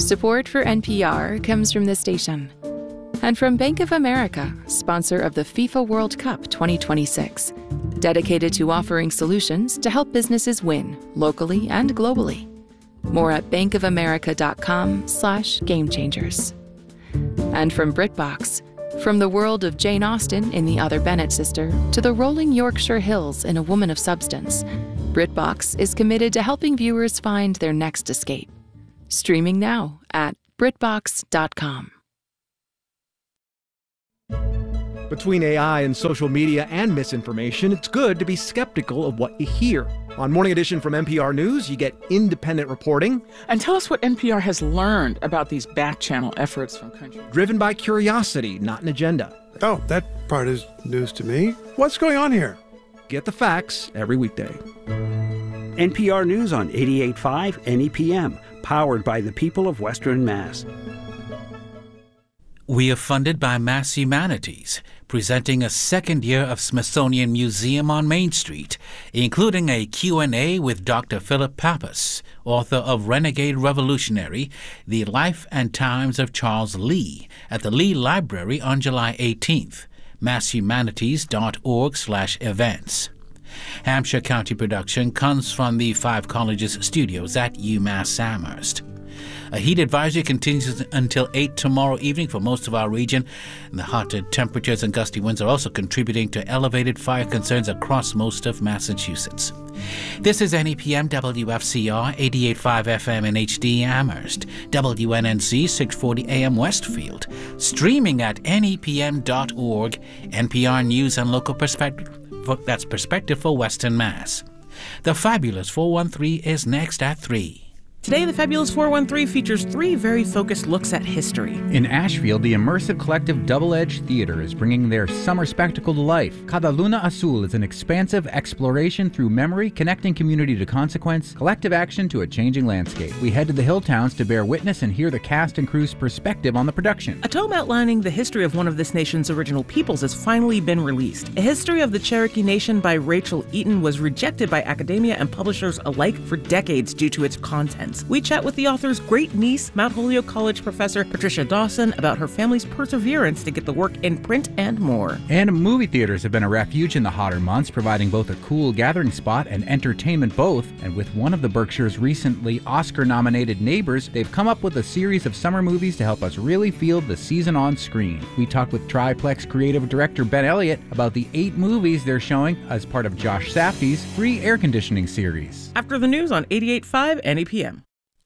Support for NPR comes from this station and from Bank of America, sponsor of the FIFA World Cup 2026, dedicated to offering solutions to help businesses win locally and globally. More at bankofamerica.com/gamechangers. And from BritBox, from the world of Jane Austen in The Other Bennet Sister to the rolling Yorkshire Hills in A Woman of Substance, BritBox is committed to helping viewers find their next escape. Streaming now at BritBox.com. Between AI and social media and misinformation, it's good to be skeptical of what you hear. On Morning Edition from NPR News, you get independent reporting. And tell us what NPR has learned about these back-channel efforts from countries. Driven by curiosity, not an agenda. Oh, that part is news to me. What's going on here? Get the facts every weekday. NPR News on 88.5 NEPM, powered by the people of Western Mass. We are funded by Mass Humanities, presenting a second year of Smithsonian Museum on Main Street, including a Q&A with Dr. Philip Pappas, author of Renegade Revolutionary, The Life and Times of Charles Lee, at the Lee Library on July 18th, masshumanities.org/events. Hampshire County production comes from the Five Colleges studios at UMass Amherst. A heat advisory continues until 8 tomorrow evening for most of our region. And the hotter temperatures and gusty winds are also contributing to elevated fire concerns across most of Massachusetts. This is NEPM WFCR 88.5 FM in HD Amherst, WNNC 640 AM Westfield, streaming at nepm.org, NPR News and Local Perspective. That's Perspective for Western Mass. The Fabulous 413 is next at 3. Today, the Fabulous 413 features 3 very focused looks at history. In Ashfield, the immersive collective Double Edge Theater is bringing their summer spectacle to life. Cada Luna Azul is an expansive exploration through memory, connecting community to consequence, collective action to a changing landscape. We head to the hill towns to bear witness and hear the cast and crew's perspective on the production. A tome outlining the history of one of this nation's original peoples has finally been released. A History of the Cherokee Nation by Rachel Eaton was rejected by academia and publishers alike for decades due to its content. We chat with the author's great niece, Mount Holyoke College professor Patricia Dawson, about her family's perseverance to get the work in print and more. And movie theaters have been a refuge in the hotter months, providing both a cool gathering spot and entertainment both. And with one of the Berkshire's recently Oscar-nominated Neighbors, they've come up with a series of summer movies to help us really feel the season on screen. We talked with Triplex creative director Ben Elliott about the 8 movies they're showing as part of Josh Safdie's free air conditioning series. After the news on 88.5 NEPM.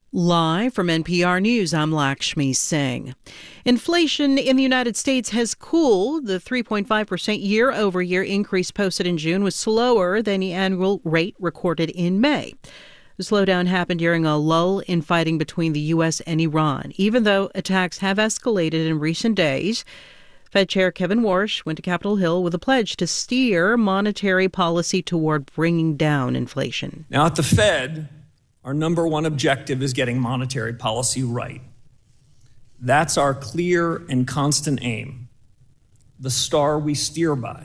Live from NPR News, I'm Lakshmi Singh. Inflation in the United States has cooled. The 3.5% year-over-year increase posted in June was slower than the annual rate recorded in May. The slowdown happened during a lull in fighting between the U.S. and Iran, even though attacks have escalated in recent days. Fed Chair Kevin Warsh went to Capitol Hill with a pledge to steer monetary policy toward bringing down inflation. Now, at the Fed, our number one objective is getting monetary policy right. That's our clear and constant aim, the star we steer by.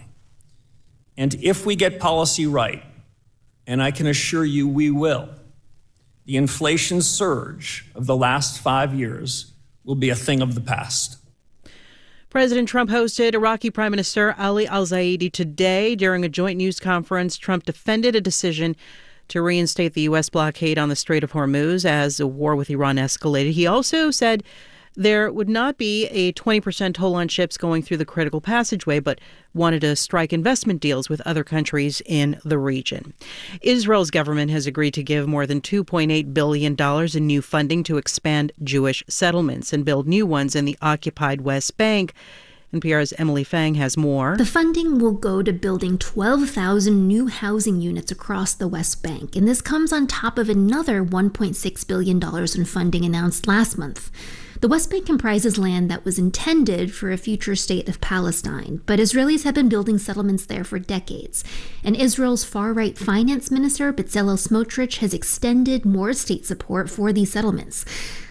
And if we get policy right, and I can assure you we will, the inflation surge of the last 5 years will be a thing of the past. President Trump hosted Iraqi Prime Minister Ali al-Zaidi today. During a joint news conference, Trump defended a decision to reinstate the U.S. blockade on the Strait of Hormuz as the war with Iran escalated. He also said there would not be a 20% toll on ships going through the critical passageway, but wanted to strike investment deals with other countries in the region. Israel's government has agreed to give more than $2.8 billion in new funding to expand Jewish settlements and build new ones in the occupied West Bank. NPR's Emily Fang has more. The funding will go to building 12,000 new housing units across the West Bank, and this comes on top of another $1.6 billion in funding announced last month. The West Bank comprises land that was intended for a future state of Palestine, but Israelis have been building settlements there for decades. And Israel's far-right finance minister, Bezalel Smotrich, has extended more state support for these settlements.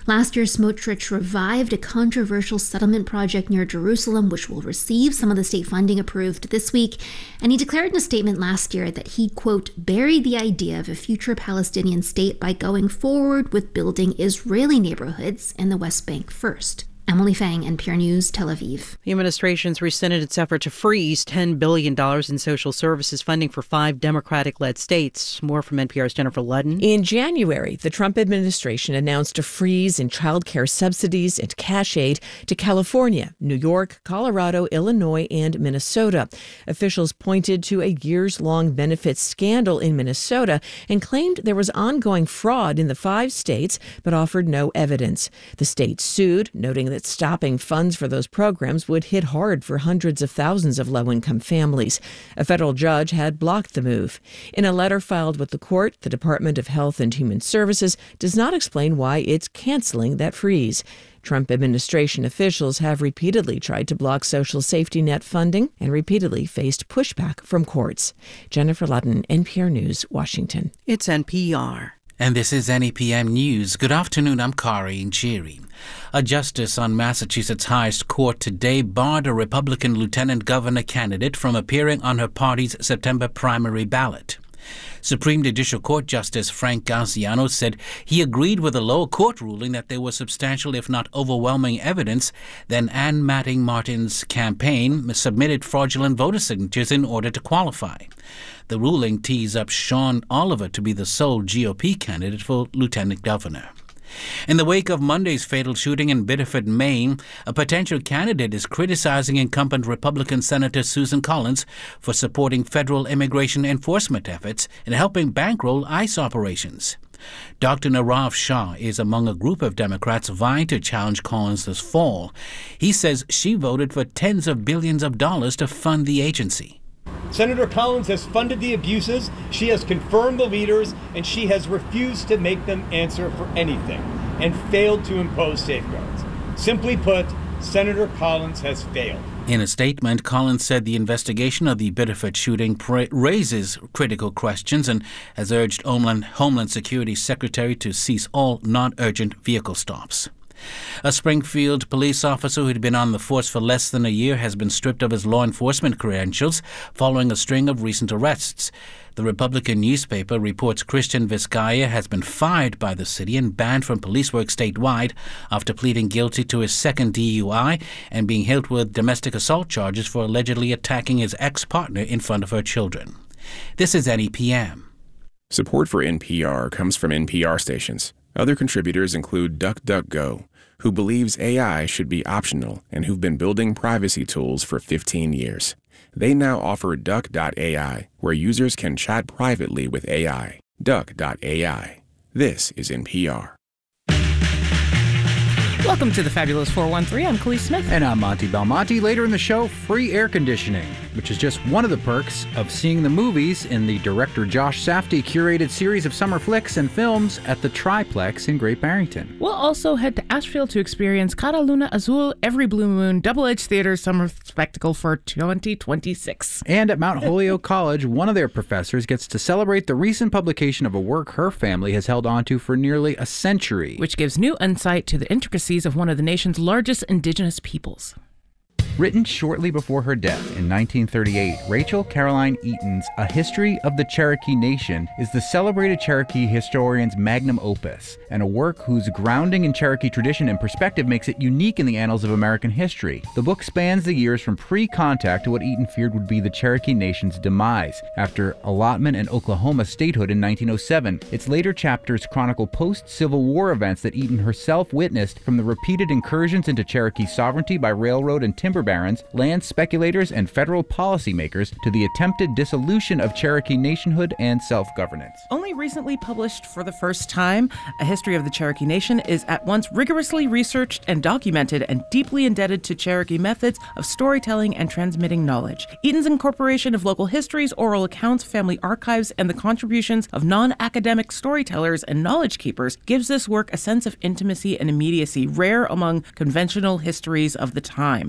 Last year, Smotrich revived a controversial settlement project near Jerusalem, which will receive some of the state funding approved this week. And he declared in a statement last year that he, quote, buried the idea of a future Palestinian state by going forward with building Israeli neighborhoods in the West Bank first. Emily Fang, NPR News, Tel Aviv. The administration's rescinded its effort to freeze $10 billion in social services funding for 5 Democratic-led states. More from NPR's Jennifer Ludden. In January, the Trump administration announced a freeze in child care subsidies and cash aid to California, New York, Colorado, Illinois, and Minnesota. Officials pointed to a years-long benefits scandal in Minnesota and claimed there was ongoing fraud in the 5 states, but offered no evidence. The states sued, noting that stopping funds for those programs would hit hard for hundreds of thousands of low-income families. A federal judge had blocked the move. In a letter filed with the court, the Department of Health and Human Services does not explain why it's canceling that freeze. Trump administration officials have repeatedly tried to block social safety net funding and repeatedly faced pushback from courts. Jennifer Ludden, NPR News, Washington. It's NPR. And this is NEPM News. Good afternoon, I'm Kari Nchiri. A justice on Massachusetts' highest court today barred a Republican lieutenant governor candidate from appearing on her party's September primary ballot. Supreme Judicial Court Justice Frank Gaziano said he agreed with the lower court ruling that there was substantial, if not overwhelming, evidence that Ann Matting Martin's campaign submitted fraudulent voter signatures in order to qualify. The ruling tees up Sean Oliver to be the sole GOP candidate for lieutenant governor. In the wake of Monday's fatal shooting in Biddeford, Maine, a potential candidate is criticizing incumbent Republican Senator Susan Collins for supporting federal immigration enforcement efforts and helping bankroll ICE operations. Dr. Narav Shah is among a group of Democrats vying to challenge Collins this fall. He says she voted for tens of billions of dollars to fund the agency. Senator Collins has funded the abuses, she has confirmed the leaders, and she has refused to make them answer for anything and failed to impose safeguards. Simply put, Senator Collins has failed. In a statement, Collins said the investigation of the Biddeford shooting raises critical questions and has urged Homeland Security Secretary to cease all non-urgent vehicle stops. A Springfield police officer who had been on the force for less than a year has been stripped of his law enforcement credentials following a string of recent arrests. The Republican newspaper reports Christian Vizcaya has been fired by the city and banned from police work statewide after pleading guilty to his second DUI and being hit with domestic assault charges for allegedly attacking his ex-partner in front of her children. This is NEPM. Support for NPR comes from NPR stations. Other contributors include DuckDuckGo, who believes AI should be optional and who've been building privacy tools for 15 years. They now offer Duck.ai, where users can chat privately with AI. Duck.ai. This is NPR. Welcome to the Fabulous 413. I'm Khalees Smith. And I'm Monty Belmonte. Later in the show, free air conditioning, which is just one of the perks of seeing the movies in the director Josh Safdie curated series of summer flicks and films at the Triplex in Great Barrington. We'll also head to Asheville to experience Cara Luna Azul Every Blue Moon Double-Edged Theater Summer Spectacle for 2026. And at Mount Holyoke College, one of their professors gets to celebrate the recent publication of a work her family has held onto for nearly a century, which gives new insight to the intricacies of one of the nation's largest indigenous peoples. Written shortly before her death in 1938, Rachel Caroline Eaton's A History of the Cherokee Nation is the celebrated Cherokee historian's magnum opus, and a work whose grounding in Cherokee tradition and perspective makes it unique in the annals of American history. The book spans the years from pre-contact to what Eaton feared would be the Cherokee Nation's demise, after allotment and Oklahoma statehood in 1907. Its later chapters chronicle post-Civil War events that Eaton herself witnessed, from the repeated incursions into Cherokee sovereignty by railroad and timber barons, land speculators, and federal policymakers, to the attempted dissolution of Cherokee nationhood and self-governance. Only recently published for the first time, A History of the Cherokee Nation is at once rigorously researched and documented and deeply indebted to Cherokee methods of storytelling and transmitting knowledge. Eaton's incorporation of local histories, oral accounts, family archives, and the contributions of non-academic storytellers and knowledge keepers gives this work a sense of intimacy and immediacy rare among conventional histories of the time. Once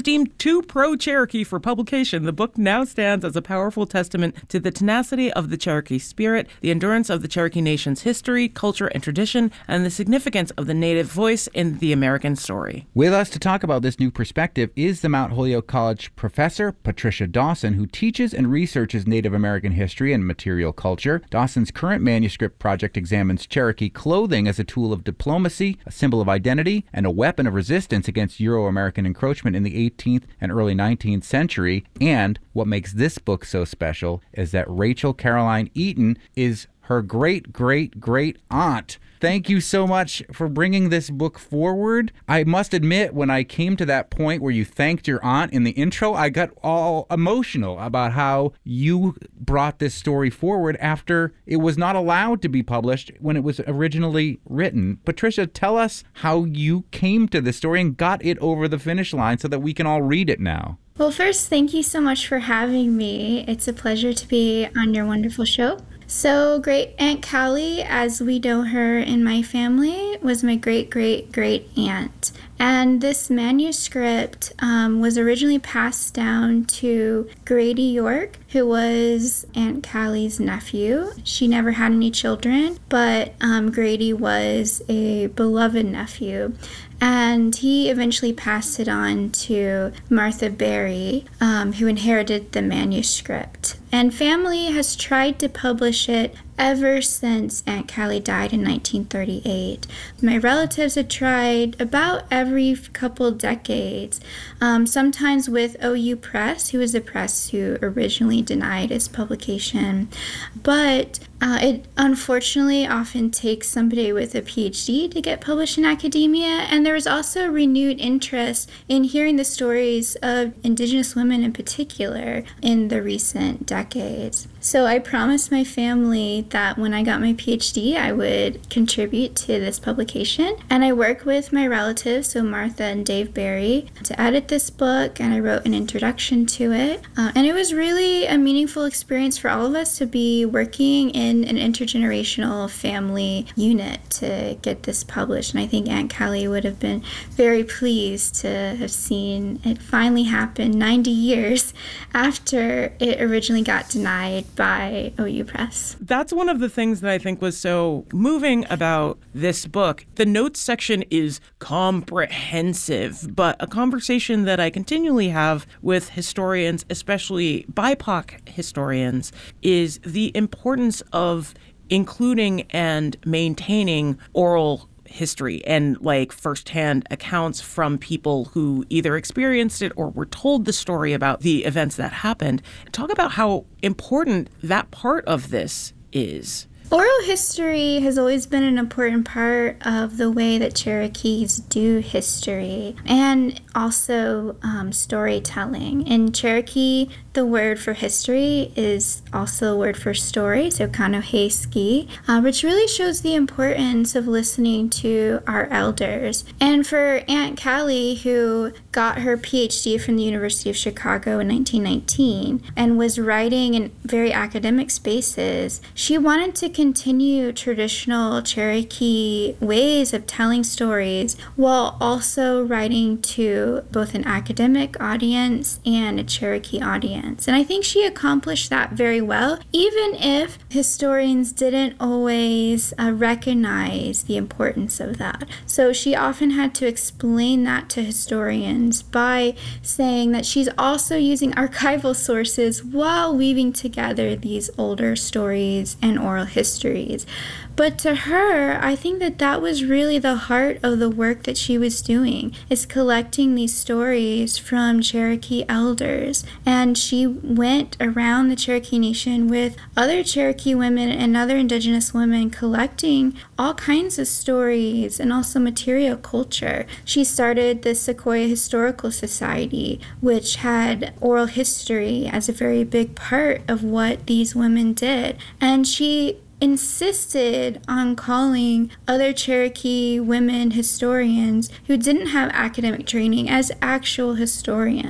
deemed too pro-Cherokee for publication, the book now stands as a powerful testament to the tenacity of the Cherokee spirit, the endurance of the Cherokee Nation's history, culture, and tradition, and the significance of the Native voice in the American story. With us to talk about this new perspective is the Mount Holyoke College professor, Patricia Dawson, who teaches and researches Native American history and material culture. Dawson's current manuscript project examines Cherokee clothing as a tool of diplomacy, a symbol of identity, and a weapon of resistance against Euro-American encroachment in the 18th and early 19th century. And what makes this book so special is that Rachel Caroline Eaton is her great-great-great-aunt. Thank you so much for bringing this book forward. I must admit, when I came to that point where you thanked your aunt in the intro, I got all emotional about how you brought this story forward after it was not allowed to be published when it was originally written. Patricia, tell us how you came to this story and got it over the finish line so that we can all read it now. Well, first, thank you so much for having me. It's a pleasure to be on your wonderful show. So, Great Aunt Callie, as we know her in my family, was my great-great-great-aunt. And this manuscript was originally passed down to Grady York, who was Aunt Callie's nephew. She never had any children, but Grady was a beloved nephew. And he eventually passed it on to Martha Berry, who inherited the manuscript. And family has tried to publish it ever since Aunt Callie died in 1938. My relatives had tried about every couple decades, sometimes with OU Press, who was the press who originally denied its publication. But it unfortunately often takes somebody with a PhD to get published in academia, and there was also renewed interest in hearing the stories of Indigenous women in particular in the recent decades. So I promised my family that when I got my PhD, I would contribute to this publication. And I worked with my relatives, so Martha and Dave Berry, to edit this book, and I wrote an introduction to it. And it was really a meaningful experience for all of us to be working in an intergenerational family unit to get this published. And I think Aunt Callie would have been very pleased to have seen it finally happen 90 years after it originally got denied by OU Press. That's one of the things that I think was so moving about this book. The notes section is comprehensive, but a conversation that I continually have with historians, especially BIPOC historians, is the importance of including and maintaining oral history and like firsthand accounts from people who either experienced it or were told the story about the events that happened. Talk about how important that part of this is. Oral history has always been an important part of the way that Cherokees do history, and also storytelling. In Cherokee, the word for history is also a word for story, so kanoheski, which really shows the importance of listening to our elders. And for Aunt Callie, who got her PhD from the University of Chicago in 1919 and was writing in very academic spaces, she wanted to continue traditional Cherokee ways of telling stories while also writing to both an academic audience and a Cherokee audience. And I think she accomplished that very well, even if historians didn't always recognize the importance of that. So she often had to explain that to historians by saying that she's also using archival sources while weaving together these older stories and oral histories. But to her, I think that that was really the heart of the work that she was doing, is collecting these stories from Cherokee elders. And she went around the Cherokee Nation with other Cherokee women and other Indigenous women collecting all kinds of stories and also material culture. She started the Sequoia Historical Society, which had oral history as a very big part of what these women did. And she insisted on calling other Cherokee women historians who didn't have academic training as actual historians.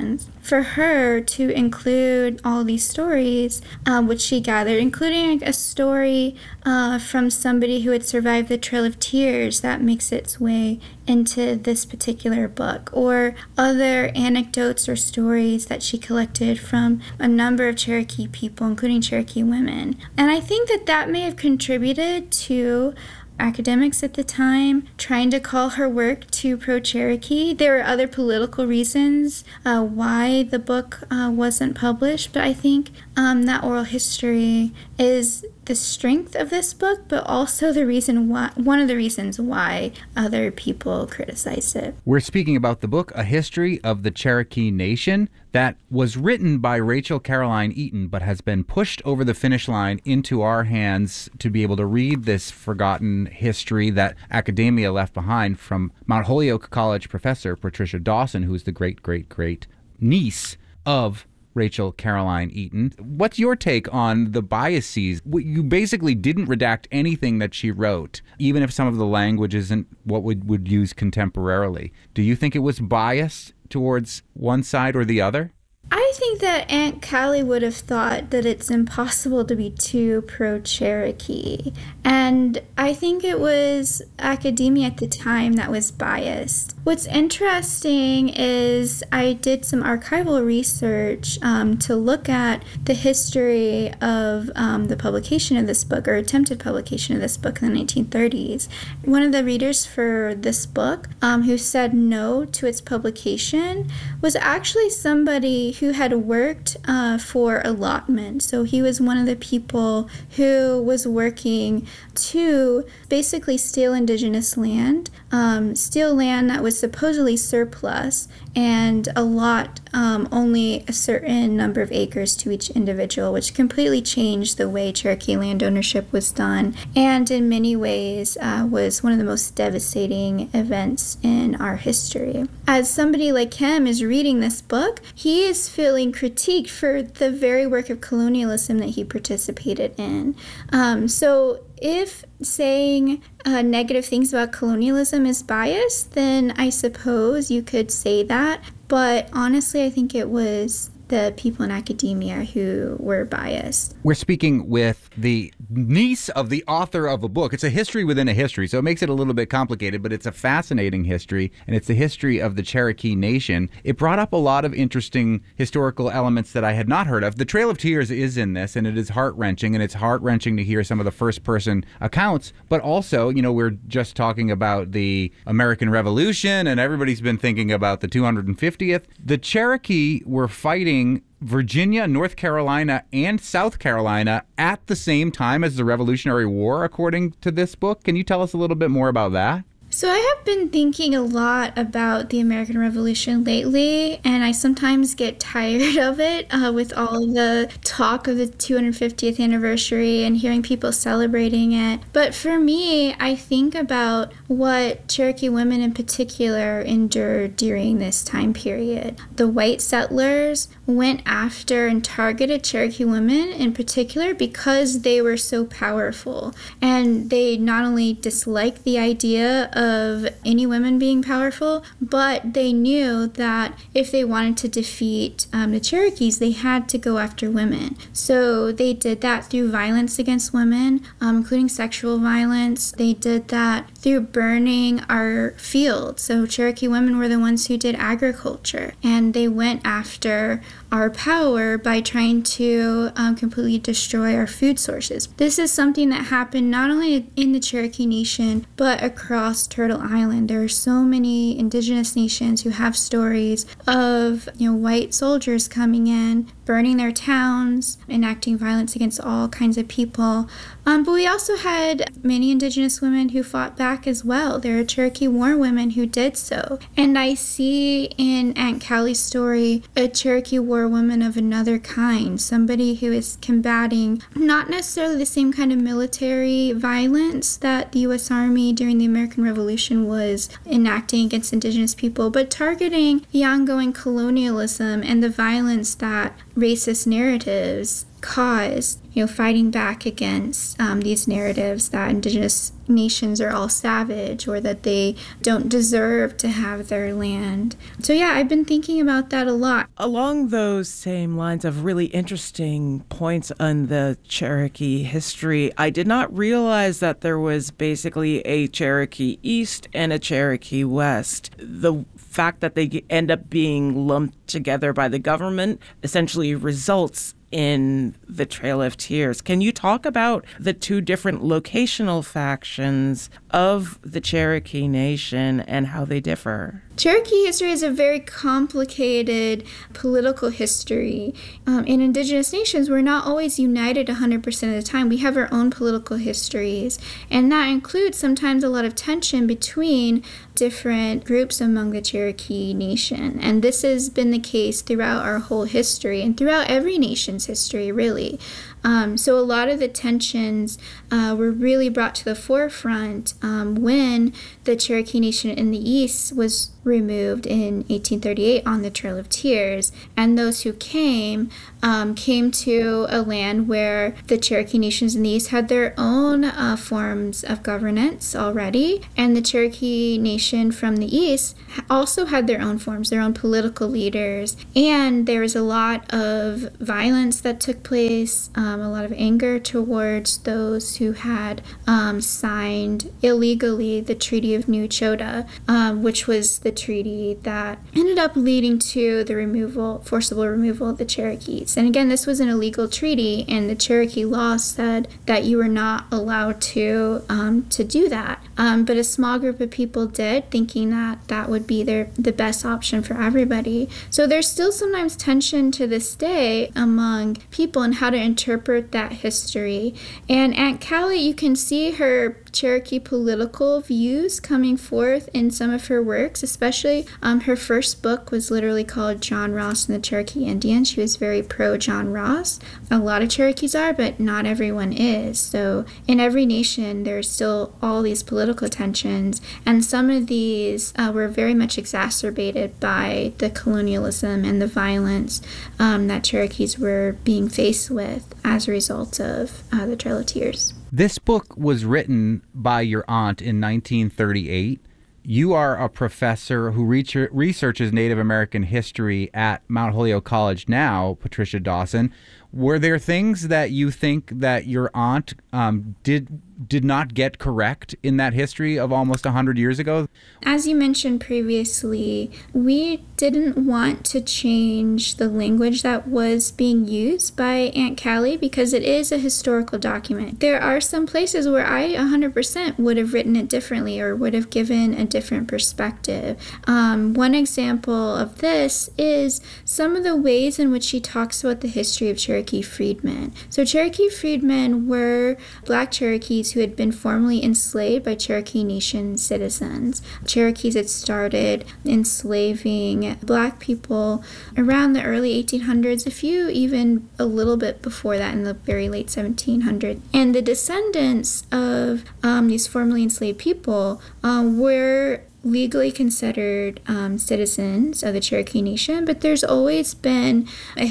for her to include all these stories, which she gathered, including a story from somebody who had survived the Trail of Tears that makes its way into this particular book, or other anecdotes or stories that she collected from a number of Cherokee people, including Cherokee women. And I think that may have contributed to academics at the time trying to call her work too pro-Cherokee. There were other political reasons why the book wasn't published, but I think that oral history is the strength of this book, but also the reason why, one of the reasons why other people criticized it. We're speaking about the book, A History of the Cherokee Nation, that was written by Rachel Caroline Eaton, but has been pushed over the finish line into our hands to be able to read this forgotten history that academia left behind from Mount Holyoke College professor Patricia Dawson, who's the great niece of Rachel Caroline Eaton. What's your take on the biases? You basically didn't redact anything that she wrote, even if some of the language isn't what would use contemporarily. Do you think it was biased towards one side or the other? I think that Aunt Callie would have thought that it's impossible to be too pro-Cherokee. And I think it was academia at the time that was biased. What's interesting is I did some archival research to look at the history of the publication of this book, or attempted publication of this book in the 1930s. One of the readers for this book who said no to its publication was actually somebody who had worked for allotment. So he was one of the people who was working to basically steal indigenous land, steal land that was supposedly surplus, and allot only a certain number of acres to each individual, which completely changed the way Cherokee land ownership was done, and in many ways was one of the most devastating events in our history. As somebody like him is reading this book, he is feeling critiqued for the very work of colonialism that he participated in. So if saying negative things about colonialism is biased, then I suppose you could say that. But honestly, I think it was the people in academia who were biased. We're speaking with the niece of the author of a book. It's a history within a history, so it makes it a little bit complicated, but it's a fascinating history, and it's the history of the Cherokee Nation. It brought up a lot of interesting historical elements that I had not heard of. The Trail of Tears is in this, and it is heart-wrenching, and it's heart-wrenching to hear some of the first-person accounts, but also, we're just talking about the American Revolution, and everybody's been thinking about the 250th. The Cherokee were fighting Virginia, North Carolina, and South Carolina at the same time as the Revolutionary War, according to this book. Can you tell us a little bit more about that? So I have been thinking a lot about the American Revolution lately, and I sometimes get tired of it with all of the talk of the 250th anniversary and hearing people celebrating it. But for me, I think about what Cherokee women in particular endured during this time period. The white settlers went after and targeted Cherokee women in particular because they were so powerful, and they not only disliked the idea of any women being powerful, but they knew that if they wanted to defeat the Cherokees, they had to go after women. So they did that through violence against women, including sexual violence. They did that through burning our fields. So Cherokee women were the ones who did agriculture, and they went after our power by trying to completely destroy our food sources. This is something that happened not only in the Cherokee Nation, but across Turtle Island. There are so many indigenous nations who have stories of white soldiers coming in, burning their towns, enacting violence against all kinds of people. But we also had many indigenous women who fought back as well. There are Cherokee War women who did so. And I see in Aunt Callie's story a Cherokee War woman of another kind, somebody who is combating not necessarily the same kind of military violence that the U.S. Army during the American Revolution was enacting against indigenous people, but targeting the ongoing colonialism and the violence that racist narratives caused, fighting back against these narratives that indigenous nations are all savage or that they don't deserve to have their land. So yeah, I've been thinking about that a lot. Along those same lines of really interesting points on the Cherokee history, I did not realize that there was basically a Cherokee East and a Cherokee West. The fact that they end up being lumped together by the government essentially results in the Trail of Tears. Can you talk about the two different locational factions of the Cherokee Nation and how they differ? Cherokee history is a very complicated political history. In indigenous nations, we're not always united 100% of the time. We have our own political histories, and that includes sometimes a lot of tension between different groups among the Cherokee Nation. And this has been the case throughout our whole history and throughout every nation's history, really. So a lot of the tensions were really brought to the forefront when the Cherokee Nation in the East was removed in 1838 on the Trail of Tears. And those who came to a land where the Cherokee Nations in the East had their own forms of governance already. And the Cherokee Nation from the East also had their own forms, their own political leaders. And there was a lot of violence that took place, a lot of anger towards those who had signed illegally the Treaty of New Echota, which was the treaty that ended up leading to the forcible removal of the Cherokees. And again, this was an illegal treaty, and the Cherokee law said that you were not allowed to do that. But a small group of people did, thinking that that would be the best option for everybody. So there's still sometimes tension to this day among people and how to interpret that history. And Aunt Callie, you can see her Cherokee political views coming forth in some of her works, especially her first book was literally called John Ross and the Cherokee Indians. She was very pro John Ross. A lot of Cherokees are, but not everyone is. So in every nation, there's still all these political tensions, and some of these were very much exacerbated by the colonialism and the violence that Cherokees were being faced with as a result of the Trail of Tears. This book was written by your aunt in 1938. You are a professor who researches Native American history at Mount Holyoke College now, Patricia Dawson. Were there things that you think that your aunt did not get correct in that history of almost 100 years ago? As you mentioned previously, we didn't want to change the language that was being used by Aunt Callie because it is a historical document. There are some places where I 100% would have written it differently or would have given a different perspective. One example of this is some of the ways in which she talks about the history of Cherokee freedmen. So Cherokee freedmen were Black Cherokees who had been formerly enslaved by Cherokee Nation citizens. Cherokees had started enslaving Black people around the early 1800s, a few even a little bit before that in the very late 1700s. And the descendants of these formerly enslaved people were legally considered citizens of the Cherokee Nation, but there's always been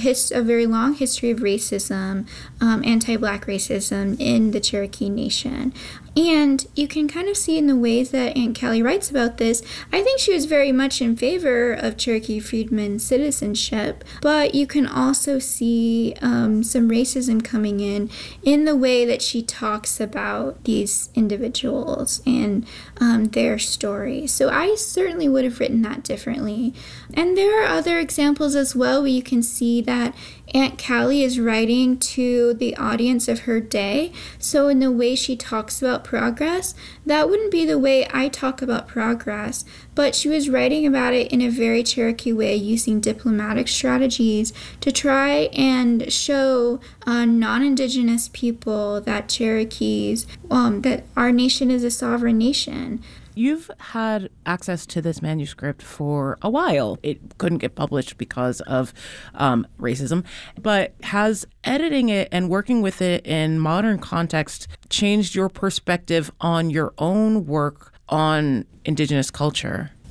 a very long history of racism, anti-Black racism in the Cherokee Nation. And you can kind of see in the ways that Aunt Callie writes about this, I think she was very much in favor of Cherokee freedmen citizenship, but you can also see some racism coming in the way that she talks about these individuals and their stories. So I certainly would have written that differently. And there are other examples as well where you can see that Aunt Callie is writing to the audience of her day. So in the way she talks about progress, that wouldn't be the way I talk about progress, but she was writing about it in a very Cherokee way, using diplomatic strategies to try and show non-Indigenous people that Cherokees, that our nation is a sovereign nation. You've had access to this manuscript for a while. It couldn't get published because of racism, but has editing it and working with it in modern context changed your perspective on your own work on Indigenous culture? It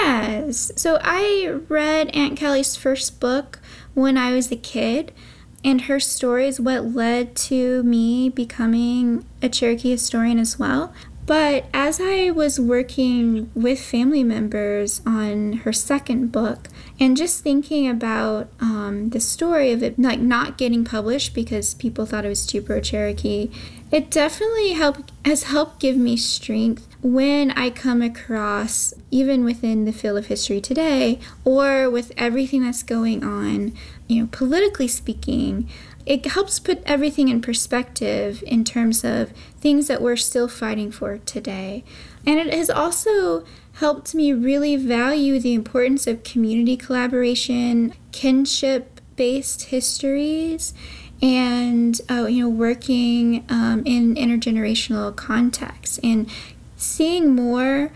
has. So I read Aunt Callie's first book when I was a kid, and her story is what led to me becoming a Cherokee historian as well. But as I was working with family members on her second book, and just thinking about the story of it not getting published because people thought it was too pro-Cherokee, it definitely has helped give me strength when I come across, even within the field of history today, or with everything that's going on, politically speaking. It helps put everything in perspective in terms of things that we're still fighting for today. And it has also helped me really value the importance of community collaboration, kinship-based histories, and working in intergenerational contexts, and seeing more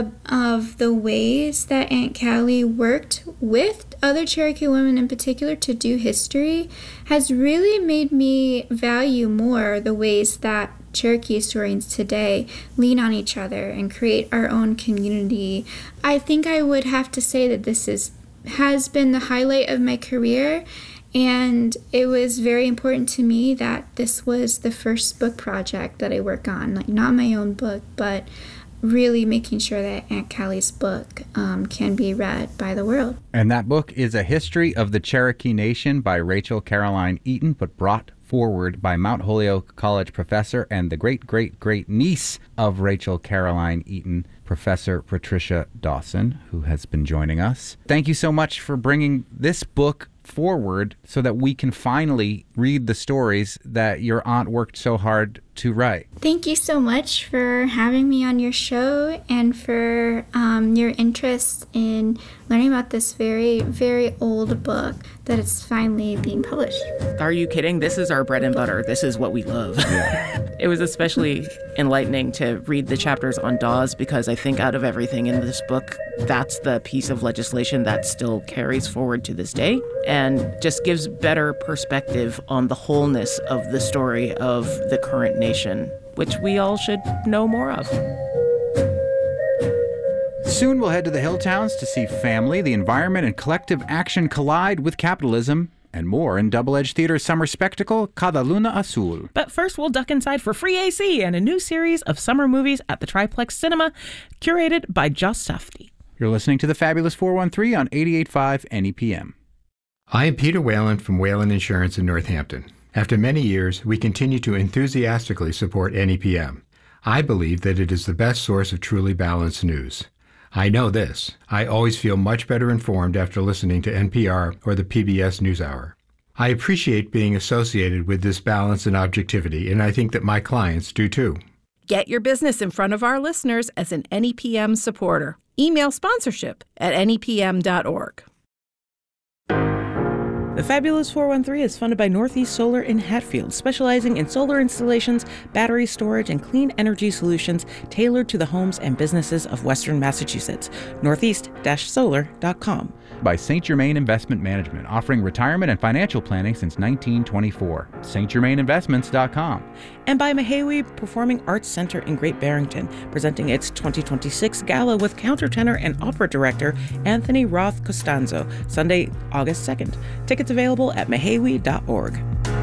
of the ways that Aunt Callie worked with other Cherokee women in particular to do history has really made me value more the ways that Cherokee historians today lean on each other and create our own community. I think I would have to say that this has been the highlight of my career, and it was very important to me that this was the first book project that I work on, not my own book, but really making sure that Aunt Callie's book can be read by the world. And that book is A History of the Cherokee Nation by Rachel Caroline Eaton, but brought forward by Mount Holyoke College professor and the great-great-great-niece of Rachel Caroline Eaton, Professor Patricia Dawson, who has been joining us. Thank you so much for bringing this book forward so that we can finally read the stories that your aunt worked so hard to write. Thank you so much for having me on your show and for your interest in learning about this very, very old book that is finally being published. Are you kidding? This is our bread and butter. This is what we love. Yeah. It was especially enlightening to read the chapters on Dawes because I think out of everything in this book, that's the piece of legislation that still carries forward to this day and just gives better perspective on the wholeness of the story of the current nation, which we all should know more of. Soon we'll head to the hill towns to see family, the environment, and collective action collide with capitalism, and more in Double Edge Theater's summer spectacle, Cada Luna Azul. But first, we'll duck inside for free AC and a new series of summer movies at the Triplex Cinema, curated by Joss Safdie. You're listening to the Fabulous 413 on 88.5 NEPM. I am Peter Whalen from Whalen Insurance in Northampton. After many years, we continue to enthusiastically support NEPM. I believe that it is the best source of truly balanced news. I know this. I always feel much better informed after listening to NPR or the PBS NewsHour. I appreciate being associated with this balance and objectivity, and I think that my clients do too. Get your business in front of our listeners as an NEPM supporter. Email sponsorship at nepm.org. The Fabulous 413 is funded by Northeast Solar in Hatfield, specializing in solar installations, battery storage, and clean energy solutions tailored to the homes and businesses of Western Massachusetts. Northeast-solar.com. By St. Germain Investment Management, offering retirement and financial planning since 1924. stgermainvestments.com. And by Mehawi Performing Arts Center in Great Barrington, presenting its 2026 gala with countertenor and opera director Anthony Roth Costanzo, Sunday, August 2nd. Tickets available at mehawi.org.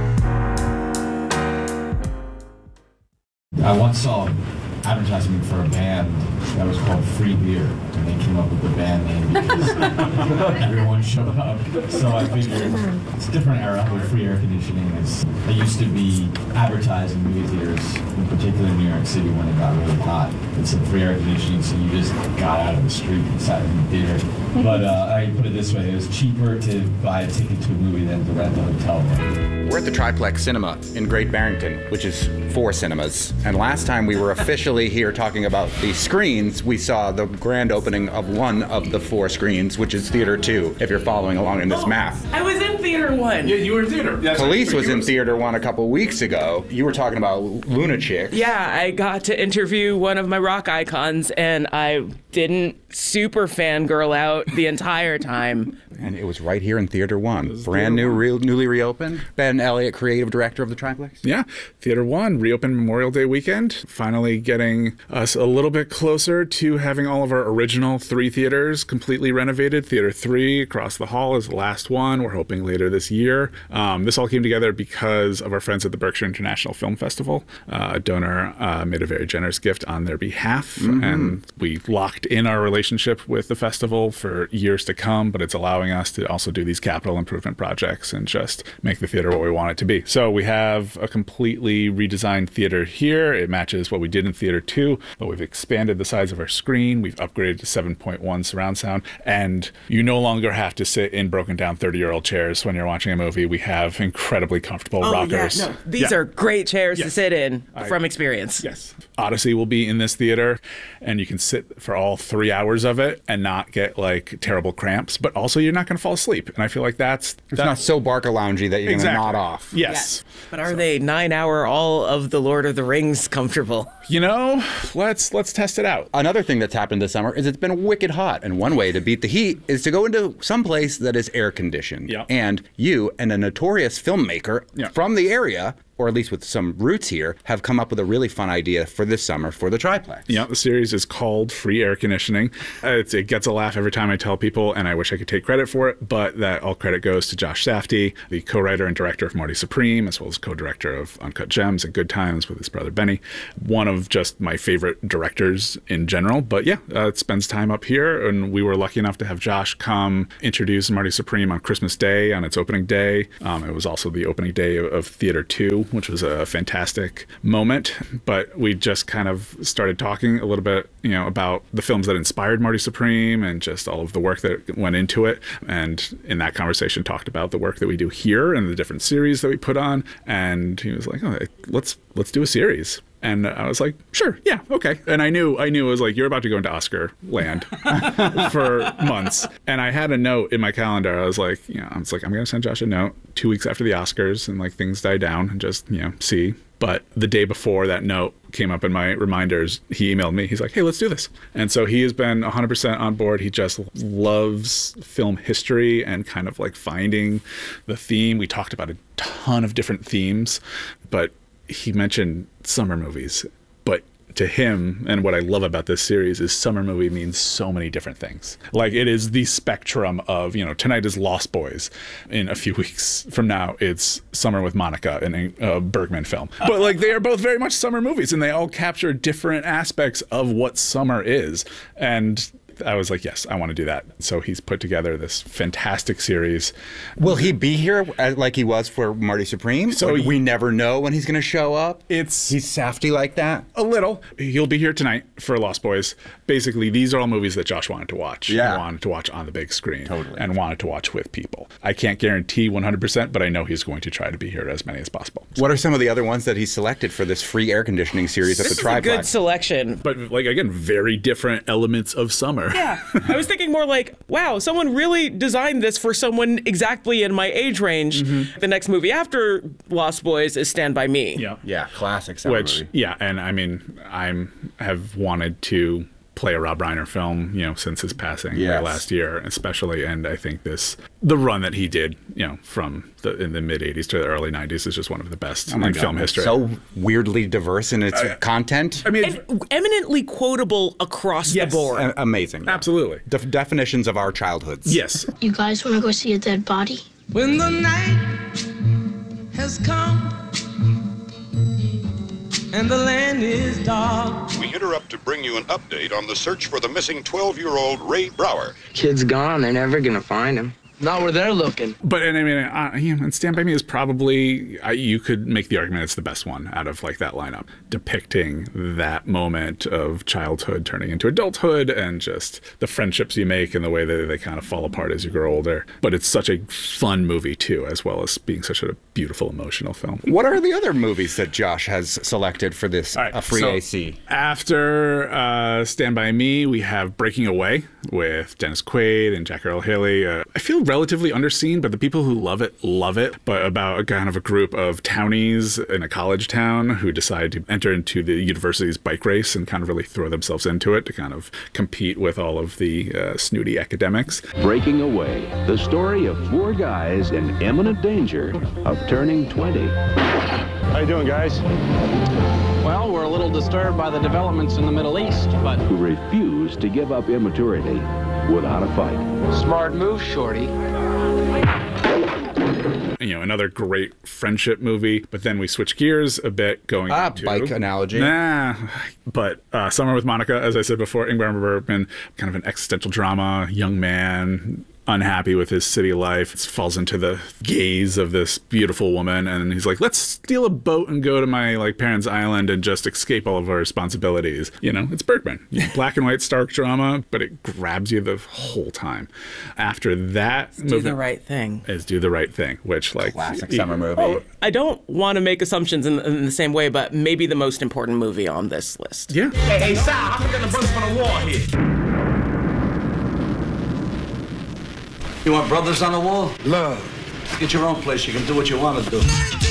I once saw an advertisement for a band that was called Free Beer, and they came up with the band name because everyone showed up. So I figured it's a different era with free air conditioning. It used to be advertised in movie theaters, in particular in New York City when it got really hot. It's free air conditioning, so you just got out of the street and sat in the theater. But I put it this way, it was cheaper to buy a ticket to a movie than to rent a hotel room. We're at the Triplex Cinema in Great Barrington, which is 4 cinemas. And last time we were officially here talking about the screens, we saw the grand opening of one of the 4 screens, which is Theater 2, if you're following along in this math. I was in Theater 1. Yeah, you were in theater. Khalees was in Theater 1 a couple weeks ago. You were talking about Lunachicks. Yeah, I got to interview one of my rock icons, and I didn't super fangirl out the entire time. And it was right here in Theater 1. Brand new, newly reopened. Ben Elliott, creative director of the Triplex. Yeah, Theater 1, reopened Memorial Day weekend. Finally getting us a little bit closer closer to having all of our original 3 theaters completely renovated. Theater 3 across the hall is the last one. We're hoping later this year. This all came together because of our friends at the Berkshire International Film Festival. A donor made a very generous gift on their behalf, and we locked in our relationship with the festival for years to come, but it's allowing us to also do these capital improvement projects and just make the theater what we want it to be. So we have a completely redesigned theater here. It matches what we did in Theater 2, but we've expanded the size of our screen. We've upgraded to 7.1 surround sound, and you no longer have to sit in broken down 30-year-old chairs when you're watching a movie. We have incredibly comfortable rockers. Yeah, no, these are great chairs to sit in from experience. Yes. Odyssey will be in this theater, and you can sit for all 3 hours of it and not get like terrible cramps, but also you're not going to fall asleep. And I feel like it's not so Barca loungy that you're going to nod off. Yes. But are they 9-hour all of the Lord of the Rings comfortable? You know, let's test it out. Another thing that's happened this summer is it's been wicked hot, and one way to beat the heat is to go into some place that is air conditioned. Yep. And you and a notorious filmmaker from the area, or at least with some roots here, have come up with a really fun idea for this summer for the Triplex. Yeah, the series is called Free Air Conditioning. It gets a laugh every time I tell people, and I wish I could take credit for it, but that all credit goes to Josh Safdie, the co-writer and director of Marty Supreme, as well as co-director of Uncut Gems and Good Times with his brother Benny. One of just my favorite directors in general, but it spends time up here, and we were lucky enough to have Josh come introduce Marty Supreme on Christmas Day, on its opening day. It was also the opening day of Theater 2, which was a fantastic moment. But we just kind of started talking a little bit, about the films that inspired Marty Supreme and just all of the work that went into it. And in that conversation, talked about the work that we do here and the different series that we put on. And he was like, "Oh, let's do a series." And I was like, sure, yeah, okay. And I knew it was like, you're about to go into Oscar land for months. And I had a note in my calendar. I was like, I'm going to send Josh a note 2 weeks after the Oscars and like things die down and just, see. But the day before that note came up in my reminders, he emailed me. He's like, hey, let's do this. And so he has been 100% on board. He just loves film history and kind of like finding the theme. We talked about a ton of different themes, but he mentioned summer movies. But to him, and what I love about this series is summer movie means so many different things. Like it is the spectrum of, tonight is Lost Boys. In a few weeks from now, it's Summer with Monica, a Bergman film. But like they are both very much summer movies, and they all capture different aspects of what summer is. And I was like, yes, I want to do that. So he's put together this fantastic series. Will he be here like he was for Marty Supreme? So we never know when he's going to show up? He's Safdie like that? A little. He'll be here tonight for Lost Boys. Basically, these are all movies that Josh wanted to watch. Yeah. He wanted to watch on the big screen. Totally. And wanted to watch with people. I can't guarantee 100%, but I know he's going to try to be here as many as possible. What are some of the other ones that he's selected for this free air conditioning series at the Triplex? This is a good selection. But like, again, very different elements of summer. Yeah. I was thinking more like, wow, someone really designed this for someone exactly in my age range. Mm-hmm. The next movie after Lost Boys is Stand By Me. Yeah, classic summer movie. Yeah, and I mean, I have wanted to play a Rob Reiner film, since his passing last year, especially. And I think the run that he did, from in the mid 80s to the early 90s is just one of the best in film history. So weirdly diverse in its content. I mean, and eminently quotable across the board. Amazing. Absolutely. Definitions of our childhoods. Yes. You guys want to go see a dead body? When the night has come and the land is dark. We interrupt to bring you an update on the search for the missing 12-year-old Ray Brower. Kid's gone. They're never going to find him. Not where they're looking. But, and I mean, and Stand By Me is probably, you could make the argument it's the best one out of like that lineup, depicting that moment of childhood turning into adulthood and just the friendships you make and the way that they kind of fall apart as you grow older. But it's such a fun movie too, as well as being such a beautiful emotional film. What are the other movies that Josh has selected for this free AC? After Stand By Me, we have Breaking Away with Dennis Quaid and Jack Earl Haley. I feel relatively underseen, but the people who love it, but about a kind of a group of townies in a college town who decide to enter into the university's bike race and kind of really throw themselves into it to kind of compete with all of the snooty academics. Breaking Away, the story of four guys in imminent danger of turning 20. How you doing, guys? Well, we're a little disturbed by the developments in the Middle East, but... Who refuse to give up immaturity without a fight. Smart move, Shorty. You know, another great friendship movie, but then we switch gears a bit going into... bike analogy. But Summer with Monica, as I said before, Ingmar Bergman, kind of an existential drama, young man, unhappy with his city life, falls into the gaze of this beautiful woman, and he's like, let's steal a boat and go to my parents' island and just escape all of our responsibilities. You know, it's Bergman. Black and white, stark drama, but it grabs you the whole time. After that, Do the Right Thing. Is Do the Right Thing, which classic summer movie. Oh, I don't want to make assumptions in the same way, but maybe the most important movie on this list. Yeah. Hey, Sal, I'm gonna burst on the wall here. You want brothers on the wall? Love. Get your own place. You can do what you want to do.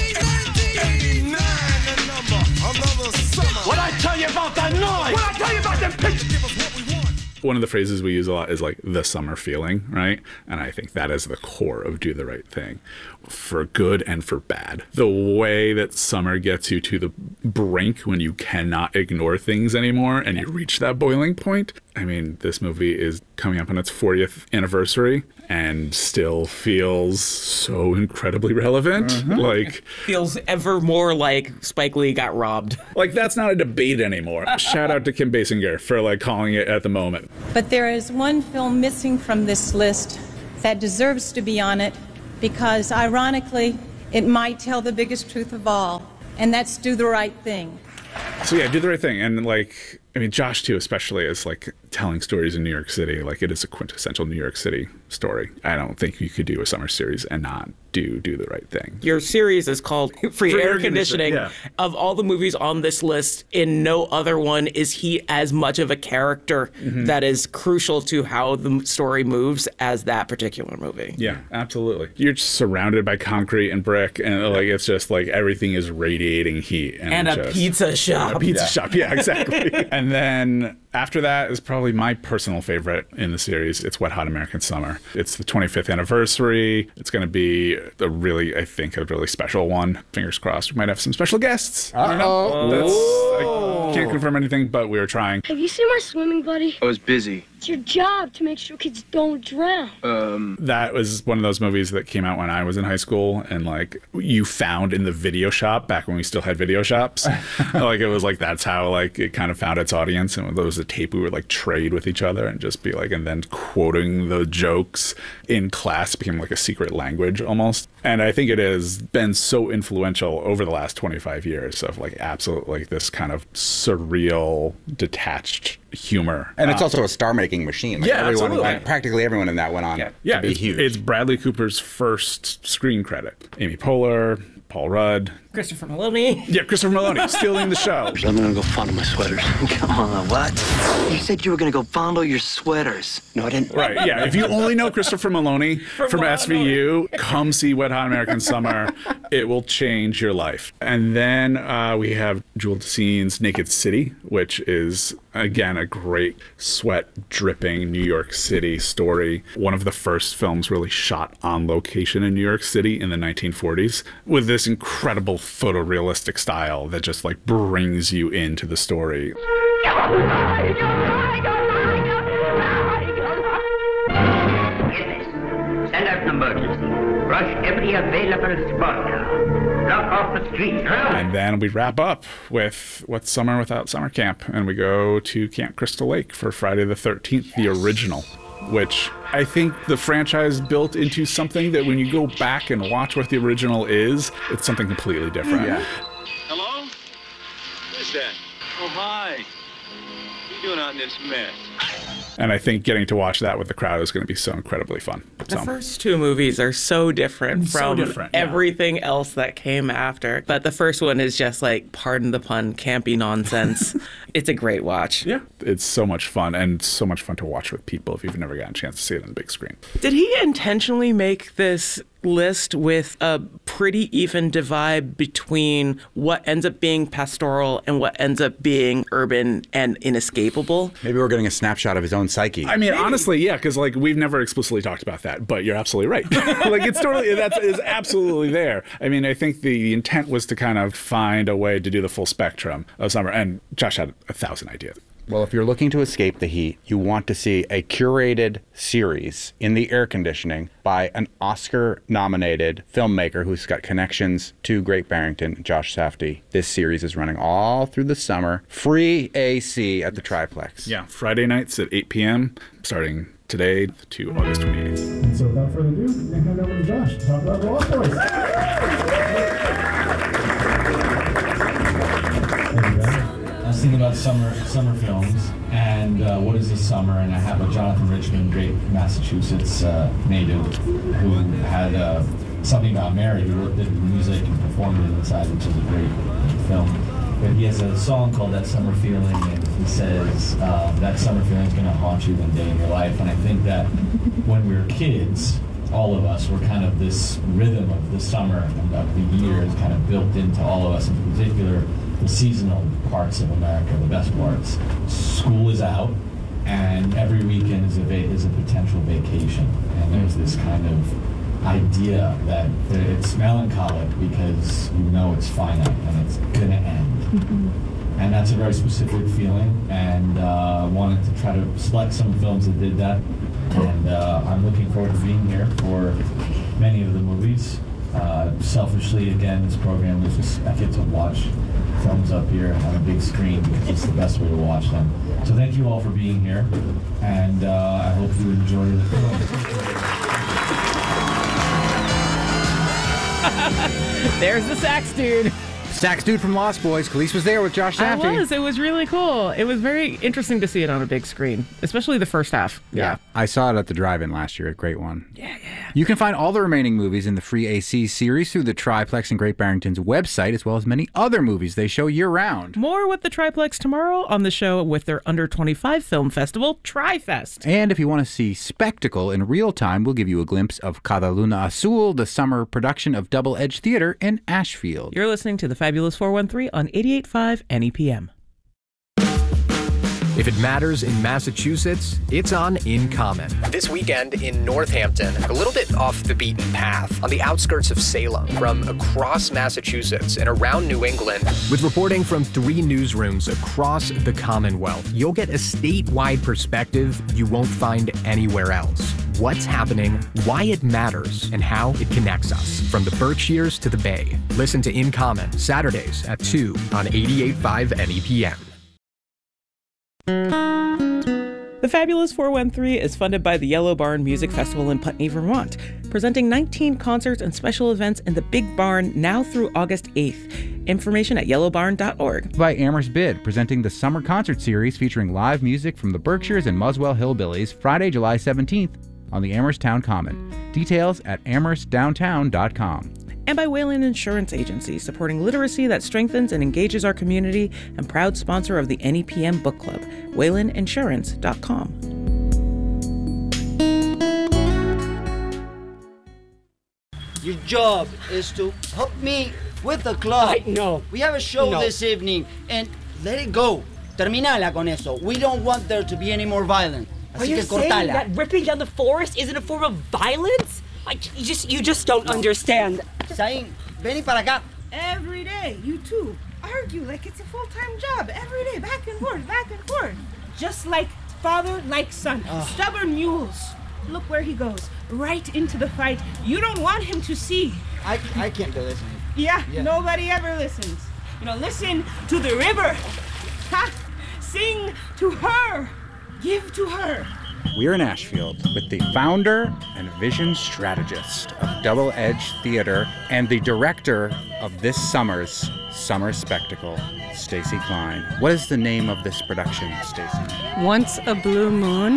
What I tell you about that noise? What I tell you about them pictures? One of the phrases we use a lot is the summer feeling, right? And I think that is the core of Do the Right Thing, for good and for bad. The way that summer gets you to the brink when you cannot ignore things anymore and you reach that boiling point. I mean, this movie is coming up on its 40th anniversary and still feels so incredibly relevant. Feels ever more like Spike Lee got robbed. That's not a debate anymore. Shout out to Kim Basinger for calling it at the moment. But there is one film missing from this list that deserves to be on it because, ironically, it might tell the biggest truth of all, and that's Do the Right Thing. So yeah, Do the Right Thing. And Josh too, especially, is telling stories in New York City. It is a quintessential New York City story. I don't think you could do a summer series and not do the Right Thing. Your series is called Free Air Conditioning. Yeah. Of all the movies on this list, in no other one is he as much of a character that is crucial to how the story moves as that particular movie. Yeah, absolutely. You're just surrounded by concrete and brick, and it's just everything is radiating heat. And a pizza shop. A pizza shop, yeah, exactly. And then after that is probably my personal favorite in the series. It's Wet Hot American Summer. It's the 25th anniversary. It's going to be a really special one. Fingers crossed. We might have some special guests. I don't know. I can't confirm anything, but we were trying. Have you seen my swimming buddy? I was busy. It's your job to make sure kids don't drown. That was one of those movies that came out when I was in high school, and you found in the video shop back when we still had video shops. It was that's how it kind of found its audience, and there was a tape we would trade with each other and just be and then quoting the jokes in class became a secret language almost. And I think it has been so influential over the last 25 years of absolute this kind of surreal, detached humor. And it's also a star-making machine. Absolutely. Practically everyone in that went on to be huge. It's Bradley Cooper's first screen credit. Amy Poehler, Paul Rudd. Christopher Maloney. Yeah, Christopher Maloney, stealing the show. I'm gonna go fondle my sweaters. Come on, what? You said you were gonna go fondle your sweaters. No, I didn't. Right, yeah. If you only know Christopher Maloney from SVU, come see Wet Hot American Summer. It will change your life. And then we have Jewel Decene's Naked City, which is, again, a great sweat-dripping New York City story. One of the first films really shot on location in New York City in the 1940s with this incredible photorealistic style that just brings you into the story. Send out an emergency. Rush every available spot now. Block off the streets. And then we wrap up with What's Summer Without Summer Camp, and we go to Camp Crystal Lake for Friday the 13th, the original, which I think the franchise built into something that when you go back and watch what the original is, it's something completely different. Yeah. Hello? Who's that? Oh, hi. What are you doing out in this mess? And I think getting to watch that with the crowd is going to be so incredibly fun. The first two movies are so different from everything else that came after. But the first one is just pardon the pun, campy nonsense. It's a great watch. Yeah. It's so much fun, and so much fun to watch with people if you've never gotten a chance to see it on the big screen. Did he intentionally make this list with a pretty even divide between what ends up being pastoral and what ends up being urban and inescapable. Maybe we're getting a snapshot of his own psyche. I mean, honestly, yeah, because like we've never explicitly talked about that, but you're absolutely right. Like it's totally, that is absolutely there. I mean, I think the intent was to kind of find a way to do the full spectrum of summer, and Josh had 1,000 ideas. Well, if you're looking to escape the heat, you want to see a curated series in the air conditioning by an Oscar-nominated filmmaker who's got connections to Great Barrington, Josh Safdie. This series is running all through the summer. Free AC at the Triplex. Yeah, Friday nights at 8 p.m., starting today to August 28th. And so without further ado, we hand over to Josh to talk about The Lost Boys. I was thinking about summer films and what is this summer, and I have a Jonathan Richman, great Massachusetts native, who had Something About Mary. He wrote the music and performed it inside, which is a great film. But he has a song called That Summer Feeling, and he says that summer feeling is going to haunt you one day in your life. And I think that when we were kids, all of us were kind of this rhythm of the summer and of the year is kind of built into all of us, in particular the seasonal parts of America, the best parts. School is out, and every weekend is a potential vacation. And there's this kind of idea that it's melancholic because you know it's finite and it's gonna end. And that's a very specific feeling, and wanted to try to select some films that did that. And I'm looking forward to being here for many of the movies. Selfishly, again, this program is just, I get to watch films up here on a big screen because it's the best way to watch them. So thank you all for being here, and I hope you enjoy the film. There's the sax dude. Sax dude from Lost Boys. Khalees was there with Josh Safdie. It was really cool. It was very interesting to see it on a big screen, especially the first half. Yeah. I saw it at the drive-in last year. A great one. Yeah. You can find all the remaining movies in the free AC series through the Triplex and Great Barrington's website, as well as many other movies they show year-round. More with the Triplex tomorrow on the show with their Under 25 film festival, TriFest. And if you want to see spectacle in real time, we'll give you a glimpse of Cada Luna Azul, the summer production of Double Edge Theater in Ashfield. You're listening to the Fabulous 413 on 88.5 NEPM. If it matters in Massachusetts, it's on In Common. This weekend in Northampton, a little bit off the beaten path, on the outskirts of Salem, from across Massachusetts and around New England. With reporting from 3 newsrooms across the Commonwealth, you'll get a statewide perspective you won't find anywhere else. What's happening, why it matters, and how it connects us, from the Berkshires to the Bay. Listen to In Common, Saturdays at 2 on 88.5 NEPM. The Fabulous 413 is funded by the Yellow Barn Music Festival in Putney, Vermont, presenting 19 concerts and special events in the Big Barn now through August 8th. Information at yellowbarn.org. By Amherst Bid, presenting the summer concert series featuring live music from the Berkshires and Muswell Hillbillies, Friday, July 17th on the Amherst Town Common. Details at amherstdowntown.com. And by Whalen Insurance Agency, supporting literacy that strengthens and engages our community, and proud sponsor of the NEPM Book Club, whaleninsurance.com. Your job is to help me with the club. No. We have a show this evening, and let it go. Terminala con eso. We don't want there to be any more violence. Are you saying that ripping down the forest isn't a form of violence? You just don't understand. Saying, vení para acá. Every day, you two argue like it's a full-time job. Every day, back and forth, back and forth. Just like father, like son. Stubborn mules. Look where he goes. Right into the fight. You don't want him to see. I can't do this. Yeah, nobody ever listens. Listen to the river. Ha! Sing to her. Give to her. We're in Ashfield with the founder and vision strategist of Double Edge Theater and the director of this summer's summer spectacle, Stacy Klein. What is the name of this production, Stacy? Once a Blue Moon,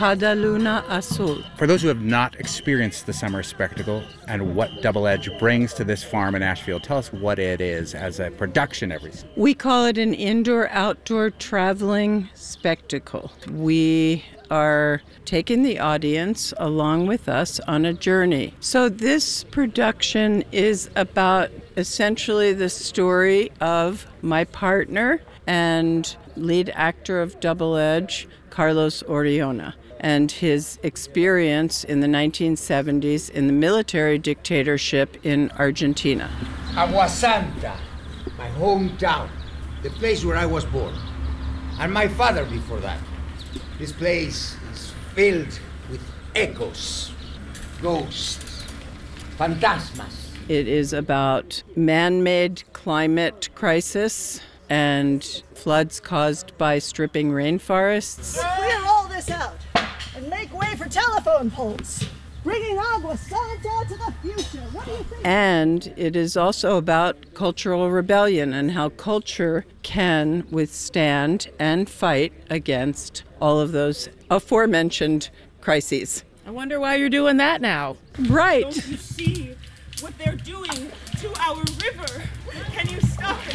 Cada Luna Azul. For those who have not experienced the summer spectacle and what Double Edge brings to this farm in Asheville, tell us what it is as a production every season. We call it an indoor-outdoor traveling spectacle. We are taking the audience along with us on a journey. So this production is about essentially the story of my partner and lead actor of Double Edge, Carlos Oriona, and his experience in the 1970s in the military dictatorship in Argentina. Agua Santa, my hometown, the place where I was born, and my father before that. This place is filled with echoes, ghosts, fantasmas. It is about man-made climate crisis and floods caused by stripping rainforests. Clear all this out and make way for telephone poles. Bringing Agua Santa to the future. What do you think? And it is also about cultural rebellion and how culture can withstand and fight against all of those aforementioned crises. I wonder why you're doing that now. Right. Don't you see what they're doing to our river? Can you stop it?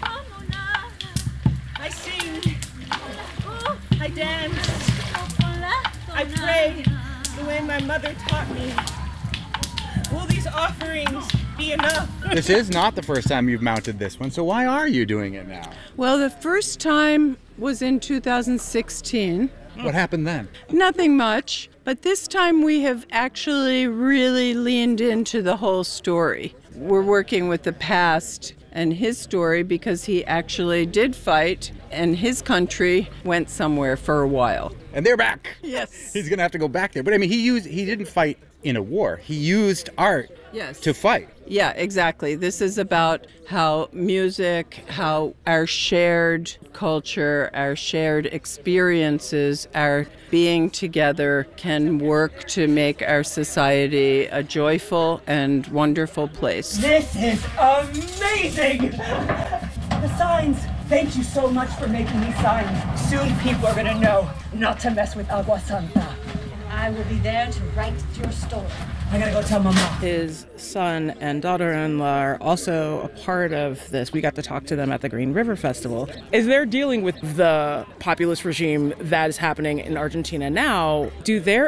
I sing. I dance. I pray the way my mother taught me. Will these offerings be enough? This is not the first time you've mounted this one, so why are you doing it now? Well, the first time was in 2016. What happened then? Nothing much, but this time we have actually really leaned into the whole story. We're working with the past and his story because he actually did fight and his country went somewhere for a while. And they're back. Yes. He's going to have to go back there. But I mean, he didn't fight in a war. He used art to fight. Yeah, exactly. This is about how music, how our shared culture, our shared experiences, our being together can work to make our society a joyful and wonderful place. This is amazing! The signs. Thank you so much for making these signs. Soon people are going to know not to mess with Agua Santa. I will be there to write your story. I gotta go tell Mama. His son and daughter-in-law are also a part of this. We got to talk to them at the Green River Festival. As they're dealing with the populist regime that is happening in Argentina now, do their